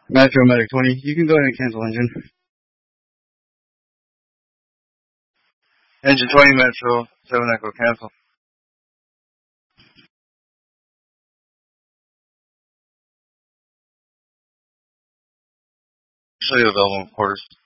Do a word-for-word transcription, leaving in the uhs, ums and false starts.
Metro Medic twenty, you can go ahead and cancel engine. Engine twenty, Metro, seven Echo, cancel. Show you available quarters.